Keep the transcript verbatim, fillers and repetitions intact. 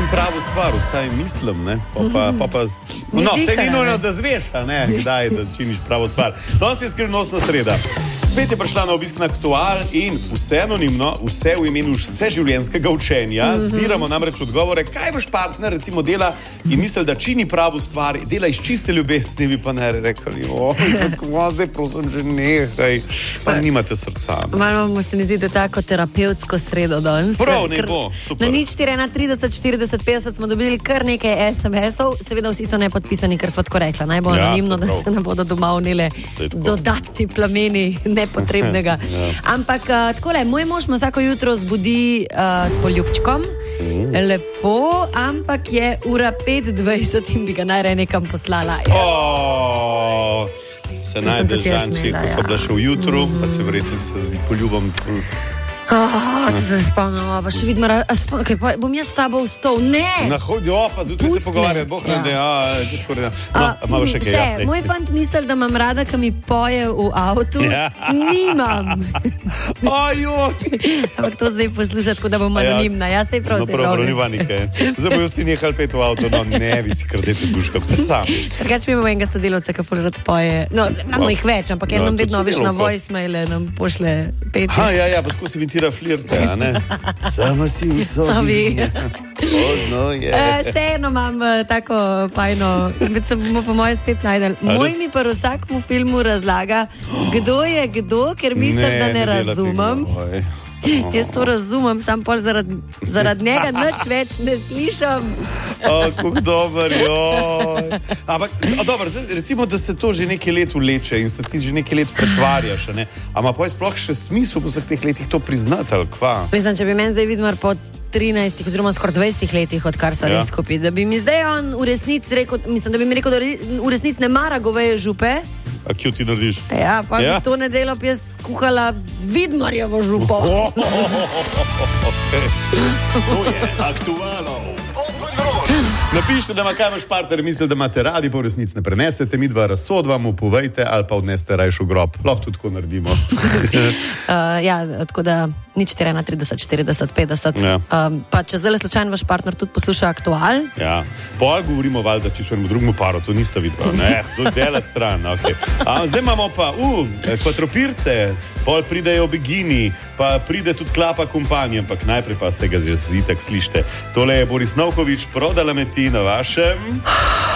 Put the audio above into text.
pravo stvar, vsaj mislim, ne? Pa pa, pa, pa... No, vse ni nujno, da zveš, a ne, kdaj, da činiš pravo stvar. Danes je skrivnostna sreda. Spet je prišla na obisk na Aktual in vse anonimno, vse v imenu vseživljenjskega učenja. Zbiramo namreč odgovore, kaj vaš partner recimo dela in misli, da čini pravo stvar, dela iz čiste ljubezni, vi pa ne rekli, oj, kako zdaj prosim že nehaj, pa nimate srca. Malo se mi zdi, da tako terapevtsko sredo danes. Prav, ne bo, super. Na nič štiri ena trideset štirideset petdeset smo dobili kar nekaj es em esov, seveda vsi so nepodpisani, ker sva tako rekla, najbolj anonimno, ja, da se ne bodo doma vnile dodatni plameni nepotrebnega. Ja. Ampak uh, takole, moj mož me vsako jutro zbudi uh, s poljubčkom, mm. lepo, ampak je ura pet dvajset in bi ga najraje nekam poslala. Oh, se najde žanči, ko so bila še v jutru, mm. pa se verjetno se z poljubom... Oh, ti se spomnila, pa še vidim, okay, bom jaz s tabo vstol, ne! Na hodi, o, pa zjutraj se pogovarjati, boh ne, ja, tako da, no, malo še kaj. Še, ja, moj fant misli, da imam rada, ko mi poje v avtu, ja. Nimam! Ajo! Ampak to zdaj poslušati, tako da bom anonimna, ja, sej prav, no, sej prav. No, prav, ni vanike. Zdaj bojo si nehali pet v avtu, no, ne, vi si kradete duška, kot sam. Drugač mi imamo enega sodelovca, ki ful rad poje, no, imamo jih več, ampak no, enom vedno veš na voicemaile nam pošle pet. Ha, ja, ja, pa skozi vitira flirte, a ne? Sama si v sobi. Pozno je. E, še eno imam uh, tako fajno, več sem mu po moje spet najdel. Moj mi pa v vsakmu filmu razlaga, kdo je kdo, ker mislim, ne, da ne, ne razumem. Oh. Jaz to razumem, sam pol zaradi, zaradi njega nič več ne slišam. O, kako dober, joj. Ampak, dobro, recimo, da se to že nekaj let vleče in se ti že nekaj let pretvarjaš, ne? Ama pa je sploh še smisel po vseh teh letih to priznati, ali kva? Mislim, če bi meni zdaj Vidmar po trinajstih oziroma skoraj dvajsetih letih, odkar so ja. res skupaj, da bi mi zdaj on v resnici rekel, mislim, da bi mi rekel, da v resnici ne mara goveje župe. A kjo ti narediš? Ja, pa ja? bi to nedelo bi jaz kuhala Vidmarjevo župo. Oh, oh, oh, oh, oh, okay. To je Aktualno. Napišite, da ima kaj vaš partner misli, da imate radi, pa v resnici ne prenesete, mi dva razsodva mu povejte ali pa odneste rajš v grob. Lahko tudi tako naredimo. uh, ja, tako da nič štiri ena trideset štirideset petdeset. Ja. Um, pa če zdaj le slučajno vaš partner tudi posluša Aktual. Ja, pol govorimo valjda čisto enemu drugemu paru, to niste videli. Ne, to je delat stran. Okay. A, zdaj imamo pa, uh, kvadropirce, pol pridejo begini, pa pride tudi klapa kompanija, ampak najprej pa se ga zitek slište. Tole je Boris Novković, Prodala me ti na vašem...